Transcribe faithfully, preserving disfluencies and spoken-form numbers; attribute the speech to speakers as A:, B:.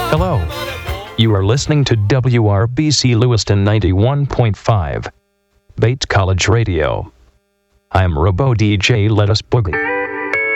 A: Hello. You are listening to W R B C Lewiston ninety-one point five, Bates College Radio. I'm Robo D J Let Us Boogie.